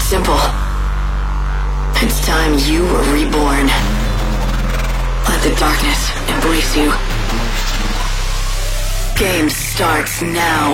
simple. It's time you were reborn. Let the darkness embrace you. Game starts now.